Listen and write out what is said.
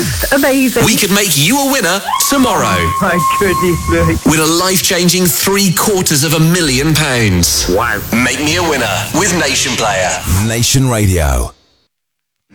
Just amazing. We could make you a winner tomorrow. My goodness me. With a life-changing £750,000. Wow. Make me a winner with Nation Player. Nation Radio.